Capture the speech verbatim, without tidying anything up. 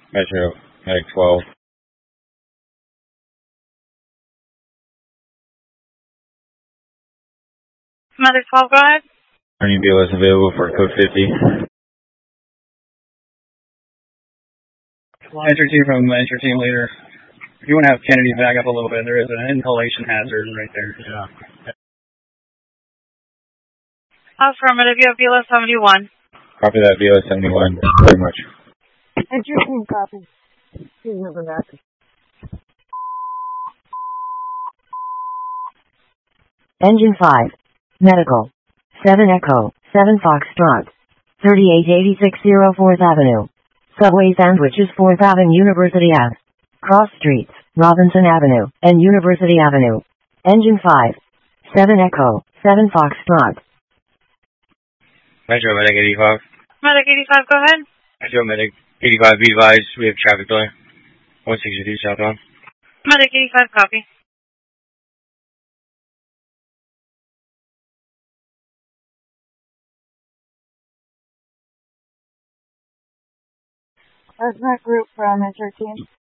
Metro, Medic twelve. Medic twelve, go ahead. Any B L S available for code fifty? Line thirteen from Enter Team Leader. If you want to have Kennedy back up a little bit, there is an inhalation hazard right there. Yeah. Affirmative, you have B L S seventy-one. Copy that, B L S seventy-one. Thank you very much. Enter Team copy. Team number back. Engine five. Medical. seven Echo. seven Foxtrot. thirty-eight eighty-six oh fourth Avenue. Subway sandwiches fourth Avenue University Ave. Cross Streets, Robinson Avenue, and University Avenue. Engine five. seven Echo. seven Foxtrot. Metro, Medic eighty-five. Medic eighty-five, go ahead. Metro, Medic eighty-five, be advised, we have traffic delay. one sixty-two southbound. Medic eighty-five, copy. That's that group from Enter Team.